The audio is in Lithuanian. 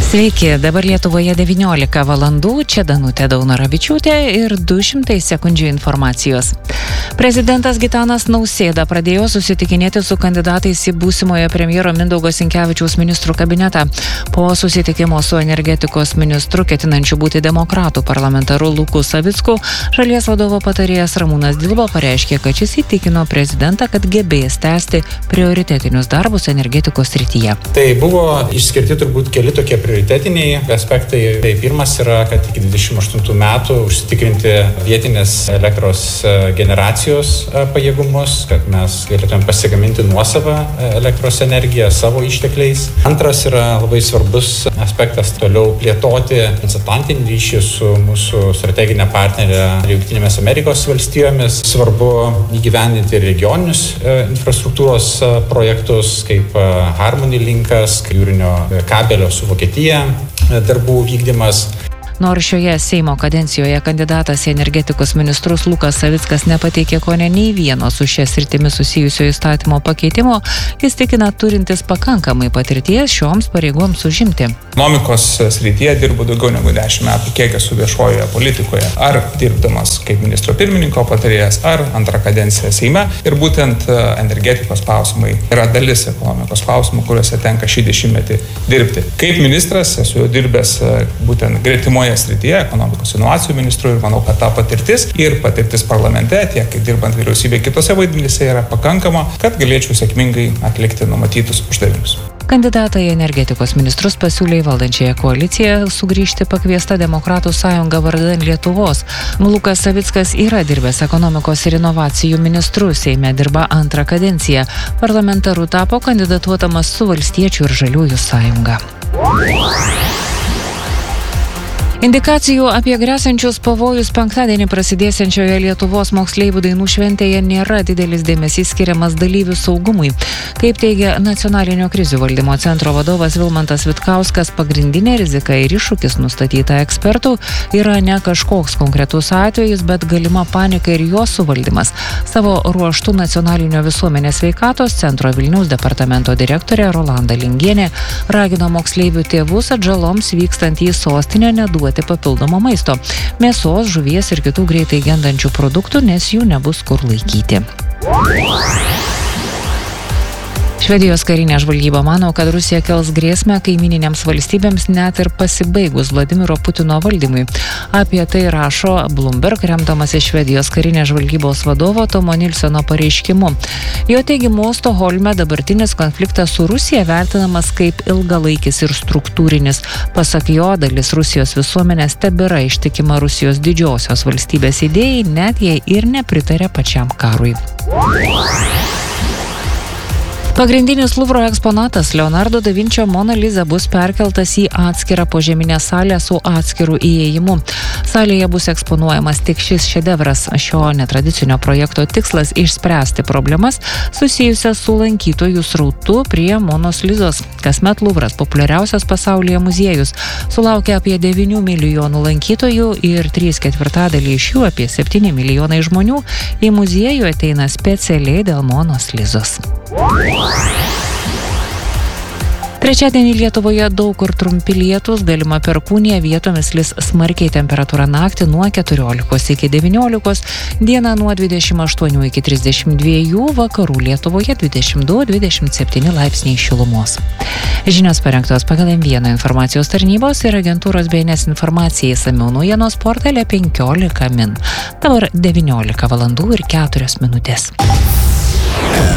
Sveiki, dabar Lietuvoje 19 valandų, čia Danutė Daunoravičiūtė ir 200 sekundžių informacijos. Prezidentas Gitanas Nausėda pradėjo susitikinėti su kandidatais į būsimojo premjero Mindaugo Sinkevičiaus ministrų kabinetą. Po susitikimo su energetikos ministru, ketinančiu būti demokratų parlamentaru Luku Savicku, šalies vadovo patarėjas Ramūnas Dilba pareiškė, kad šis įtikino prezidentą, kad gebės tęsti prioritetinius darbus energetikos srityje. Tai buvo išskirti turbūt keli tokie prioritetiniai aspektai. Tai pirmas yra, kad iki 28 metų užsitikrinti vietinės elektros generacijos pajėgumus, kad mes galėtume pasigaminti nuosavą elektros energiją savo ištekliais. Antras yra labai svarbus aspektas toliau plėtoti transatlantinį ryšį su mūsų strateginė partnerė Jungtinėmis Amerikos valstijomis. Svarbu įgyvendinti regioninius infrastruktūros projektus kaip Harmony Linkas, jūrinio kabelio su Vokietija darbų vykdymas. Nors šioje Seimo kadencijoje kandidatas į energetikos ministrus Lukas Savickas nepateikė kone nei vieno su šia sritimi susijusio įstatymo pakeitimo, jis tikina turintis pakankamai patirties šioms pareigoms užimti. Ekonomikos srityje dirbu daugiau negu 10 metų, kiek esu viešojoje politikoje, ar dirbdamas kaip ministro pirmininko patarėjas, ar antrą kadenciją Seime. Ir būtent energetikos klausimai yra dalis ekonomikos klausimų, kuriuose tenka šį dešimtmetį dirbti. Kaip ministras esu dirbęs būtent gretimoje srityje, ekonomikos inovacijų ministru, ir manau, kad ta patirtis parlamente, tiek dirbant vyriausybėje kitose vaidmenyse yra pakankama, kad galėčiau sėkmingai atlikti numatytus uždavinius. Kandidatą į energetikos ministrus pasiūlė valdančiąją koaliciją sugrįžti pakviesta Demokratų sąjunga vardan Lietuvos. Lukas Savickas yra dirbęs ekonomikos ir inovacijų ministru, Seime dirba antrą kadenciją. Parlamentaru tapo kandidatuodamas su Valstiečių ir Žaliųjų sąjunga. Indikacijų apie gresiančius pavojus penktadienį prasidėsiančioje Lietuvos moksleivių dainų šventėje nėra didelis dėmesys skiriamas dalyvių saugumui. Kaip teigia Nacionalinio krizių valdymo centro vadovas Vilmantas Vitkauskas, pagrindinė rizika ir iššūkis nustatyta ekspertų yra ne kažkoks konkretus atvejis, bet galima panika ir jos suvaldymas. Savo ruožtu Nacionalinio visuomenės sveikatos centro Vilniaus departamento direktorė Rolanda Lingienė ragino moksleivių tėvus atžaloms vykstant į sostinę neduoti papildomo maisto, mėsos, žuvies ir kitų greitai gendančių produktų, nes jų nebus kur laikyti. Švedijos karinė žvalgyba mano, kad Rusija kels grėsmę kaimininėms valstybėms net ir pasibaigus Vladimiro Putino valdymui. Apie tai rašo Bloomberg, remdamasi Švedijos karinės žvalgybos vadovo Tomo Nilsono pareiškimu. Jo teigimu, Stokholme dabartinis konfliktas su Rusija vertinamas kaip ilgalaikis ir struktūrinis. Pasak jo, dalis Rusijos visuomenės tebėra ištikima Rusijos didžiosios valstybės idėjai, net jei ir nepritarė pačiam karui. Pagrindinis Luvro eksponatas Leonardo da Vinčio Mona Lisa bus perkeltas į atskirą požeminę salę su atskiru įėjimu. Salėje bus eksponuojamas tik šis šedevras. Šio netradicinio projekto tikslas išspręsti problemas susijusias su lankytojų srautu prie Monos Lizos. Kasmet Luvras, populiariausias pasaulyje muziejus, sulaukia apie 9 milijonų lankytojų ir 3/4 iš jų, apie 7 milijonai žmonių, į muziejų ateina specialiai dėl Monos Lizos. Trečiadienį Lietuvoje daug kur trumpi lietūs, galima perkūnija, vietomis lis smarkiai, temperatūra naktį nuo 14 iki 19, dieną nuo 28 iki 32, vakarų Lietuvoje 22-27 laipsniai šilumos. Žinios parengtos pagal M1 informacijos tarnybos ir agentūros BNS informacijai, išsamiau naujienos portale 15 min. Dabar 19 valandų ir 4 minutės.